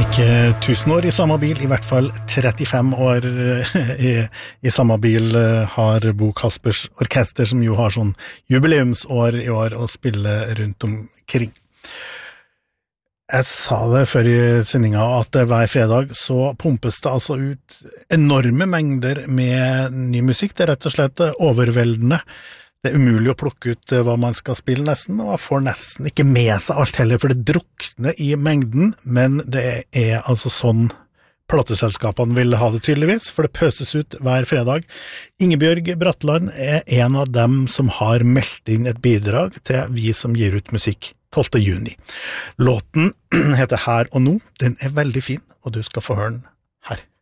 Ikke 1000 år i samme bil, I hvert fall 35 år i samme bil har Bo Kaspers Orkester, som jo har sånn jubileumsår I år, å spille rundt omkring. Jeg sa det før I sendinga at hver fredag så pumpes det altså ut enorme mengder med ny musikk. Det rett og slett overveldende. Det umulig å plukke ut hva man skal spille nesten, og man får nesten ikke med seg alt heller, for det drukner I mengden, men det altså sånn plateselskapene vil ha det tydeligvis, for det pøses ut hver fredag. Ingebjørg Bratland en av dem som har meldt inn et bidrag til vi som gir ut musikk 12. juni. Låten heter Her og nå, den veldig fin, og du skal få høre den her.